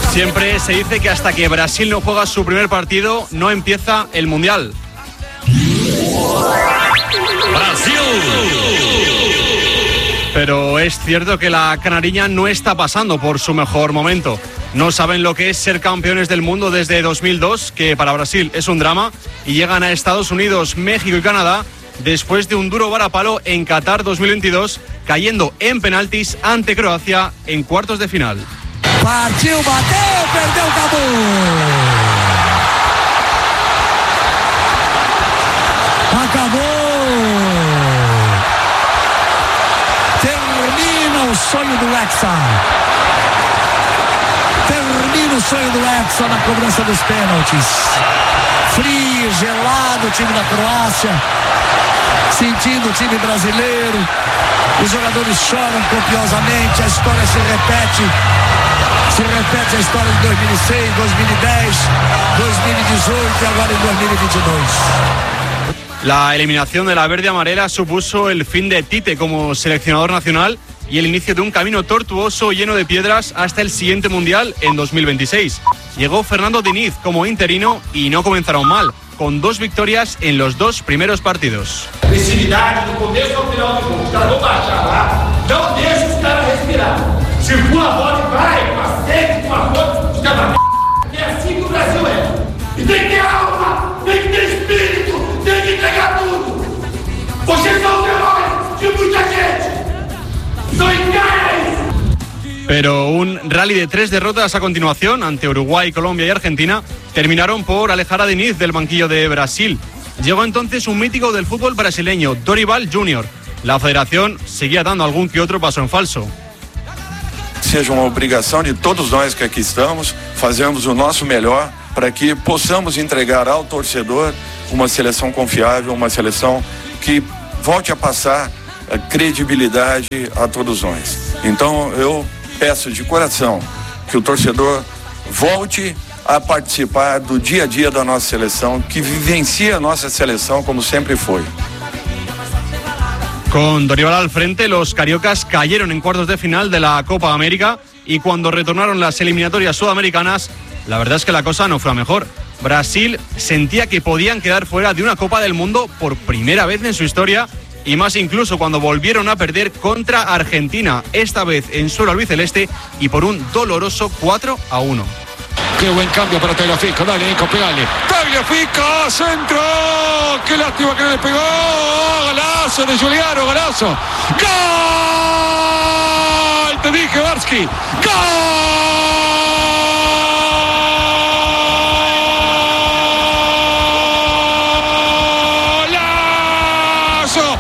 Siempre se dice que hasta que Brasil no juega su primer partido, no empieza el Mundial. Brasil. Pero es cierto que la canariña no está pasando por su mejor momento. No saben lo que es ser campeones del mundo desde 2002, que para Brasil es un drama, y llegan a Estados Unidos, México y Canadá después de un duro varapalo en Qatar 2022, cayendo en penaltis ante Croacia en cuartos de final. Partiu, bateu, perdeu, acabou. Acabou. Termina o sonho do Hexa. Termina o sonho do Hexa na cobrança dos pênaltis. Frio, gelado o time da Croácia. Sentindo o time brasileiro. Os jogadores choram copiosamente. A história se repete. Se repete a história de 2006, 2010, 2018 y ahora en 2022. La eliminación de la verde amarela supuso el fin de Tite como seleccionador nacional y el inicio de un camino tortuoso lleno de piedras hasta el siguiente Mundial en 2026. Llegó Fernando Diniz como interino y no comenzaron mal, con 2 victorias en los 2 primeros partidos. Agresividade do começo ao final do jogo. Os caras vão baixar lá, não deixa os caras respirar. Circula a bola e vai, com a sede, com a bola, os caras que é assim que o Brasil é. E tem que ter alma, tem que ter espírito, tem que entregar tudo. Vocês são os heróis de muita gente. Não enganem. Pero un rally de 3 derrotas a continuación ante Uruguay, Colombia y Argentina terminaron por alejar a Diniz del banquillo de Brasil. Llegó entonces un mítico del fútbol brasileño, Dorival Júnior. La federación seguía dando algún que otro paso en falso. Seja uma obrigação de todos nós que aqui estamos, fazemos o nosso melhor para que possamos entregar ao torcedor uma seleção confiável, uma seleção que volte a passar credibilidade a todos nós. Então eu peço de coração que o torcedor volte a participar do dia a dia da nossa seleção, que vivencia a nossa seleção como sempre foi. Con Dorival al frente, los cariocas cayeron en cuartos de final de la Copa América y cuando retornaron las eliminatorias sudamericanas, la verdad es que la cosa no fue a mejor. Brasil sentía que podían quedar fuera de una Copa del Mundo por primera vez en su historia y más incluso cuando volvieron a perder contra Argentina, esta vez en suelo albiceleste y por un doloroso 4-1. Qué buen cambio para Tagliafico, dale Nico, pegale. Tagliafico, centro, qué lástima que no le pegó. Golazo de Giuliano, golazo. ¡Gol! Te dije, Barsky. ¡Golazo!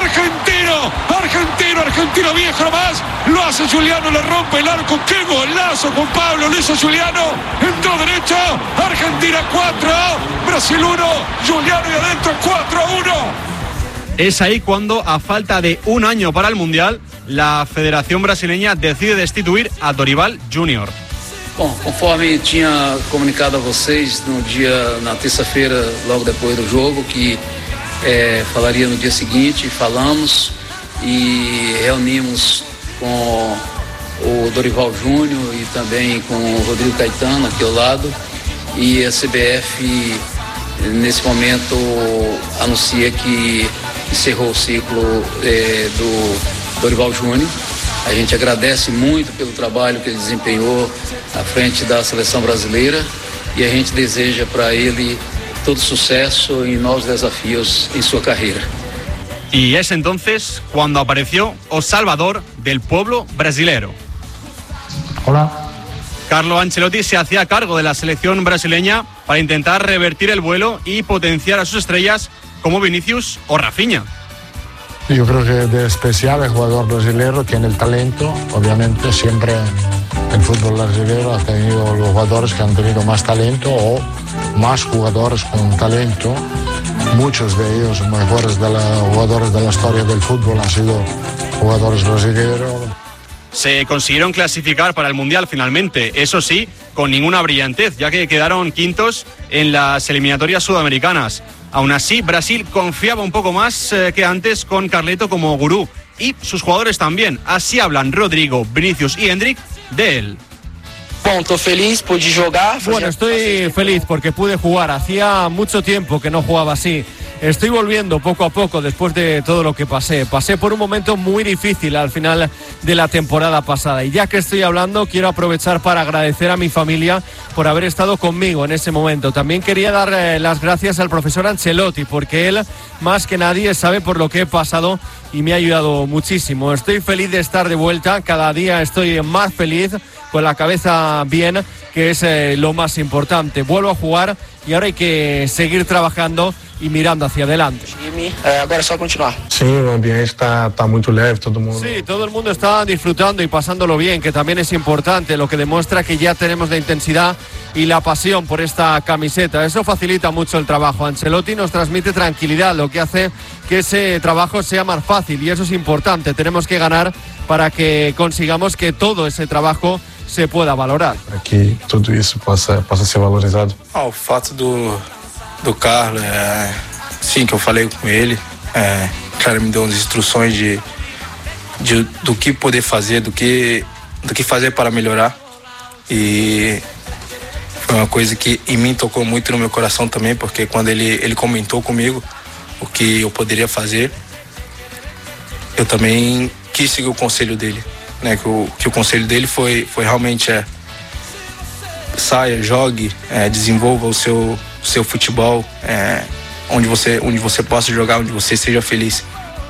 Argentino viejo nomás. Lo hace Giuliano, le rompe el arco. ¡Qué golazo, Juan Pablo! Lo hizo Giuliano. Entró derecho. Argentina 4, Brasil 1. Giuliano y adentro 4-1. Es ahí cuando, a falta de un año para el Mundial, la Federación Brasileña decide destituir a Dorival Júnior. Bom, conforme tinha comunicado a vocês na terça-feira, logo depois do jogo, que falaria no dia seguinte, falamos e reunimos com o Dorival Júnior e também com o Rodrigo Caetano aqui ao lado, e a CBF nesse momento anuncia que encerrou o ciclo do Dorival Júnior. A gente agradece muito pelo trabalho que ele desempenhou à frente da seleção brasileira e a gente deseja para ele todo suceso y nuevos desafíos en su carrera. Y es entonces cuando apareció O Salvador del pueblo brasilero. Hola. Carlo Ancelotti se hacía cargo de la selección brasileña para intentar revertir el vuelo y potenciar a sus estrellas como Vinicius o Rafinha. Yo creo que de especial el jugador brasileño tiene el talento, obviamente siempre el fútbol brasileño ha tenido los jugadores que han tenido más talento o más jugadores con talento. Muchos de ellos mejores jugadores de la historia del fútbol han sido jugadores brasileños. Se consiguieron clasificar para el Mundial finalmente, eso sí, con ninguna brillantez, ya que quedaron quintos en las eliminatorias sudamericanas. Aún así, Brasil confiaba un poco más que antes con Carleto como gurú y sus jugadores también. Así hablan Rodrigo, Vinicius y Endrick de él. Bom, tô feliz, pude jogar. Bueno, estoy feliz porque pude jugar. Hacía mucho tiempo que no jugaba así. Estoy volviendo poco a poco después de todo lo que pasé. Pasé por un momento muy difícil al final de la temporada pasada. Y ya que estoy hablando, quiero aprovechar para agradecer a mi familia por haber estado conmigo en ese momento. También quería dar las gracias al profesor Ancelotti, porque él, más que nadie, sabe por lo que he pasado y me ha ayudado muchísimo. Estoy feliz de estar de vuelta. Cada día estoy más feliz, con la cabeza bien, que es lo más importante. Vuelvo a jugar y ahora hay que seguir trabajando y mirando hacia adelante. Agora é só continuar. Sí, el ambiente está muy leve, todo el mundo. Sí, todo el mundo está disfrutando y pasándolo bien, que también es importante, lo que demuestra que ya tenemos la intensidad y la pasión por esta camiseta. Eso facilita mucho el trabajo. Ancelotti nos transmite tranquilidad, lo que hace que ese trabajo sea más fácil, y eso es importante. Tenemos que ganar para que consigamos que todo ese trabajo se pueda valorar. Para que todo isso possa ser valorizado. O fato do Carlos, sim, que eu falei com ele, cara, me deu umas instruções do que poder fazer, do que fazer para melhorar, e foi uma coisa que em mim tocou muito no meu coração também, porque quando ele comentou comigo o que eu poderia fazer, eu também quis seguir o conselho dele, né? Que o conselho dele foi realmente saia, jogue, desenvolva o seu futebol, onde você possa jogar, onde você seja feliz.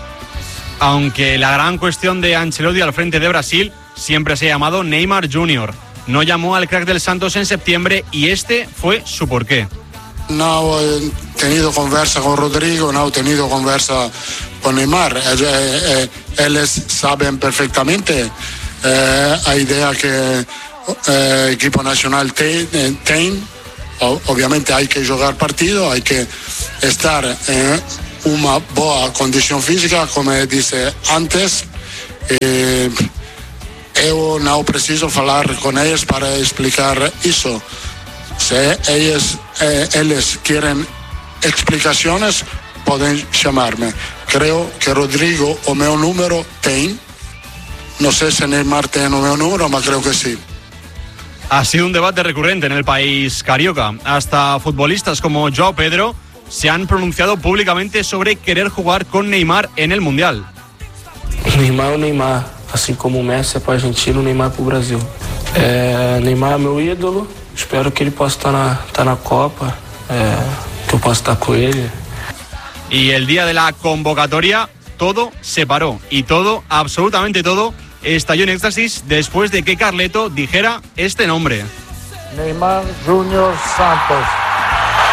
Aunque la gran cuestión de Ancelotti al frente de Brasil siempre se ha llamado Neymar Jr. No llamó al crack del Santos en septiembre y este fue su porqué. No he tenido conversa con Rodrigo, no he tenido conversa con Neymar. Ellos saben perfectamente la idea que el equipo nacional tiene. Obviamente hay que jugar partido, hay que estar en una buena condición física, como dije antes. Yo no preciso hablar con ellos para explicar eso. Si ellos quieren explicaciones, pueden llamarme. Creo que Rodrigo o mi número tiene. No sé si Neymar tiene mi número, pero creo que sí. Ha sido un debate recurrente en el país carioca. Hasta futbolistas como João Pedro se han pronunciado públicamente sobre querer jugar con Neymar en el Mundial. Neymar é o Neymar, assim como o Messi é para a Argentina, o Neymar é para o Brasil. Neymar é meu ídolo, espero que ele possa estar na Copa, que eu possa estar com ele. Y el día de la convocatoria todo se paró y todo, absolutamente todo, estalló en éxtasis después de que Carleto dijera este nombre. Neymar Júnior Santos.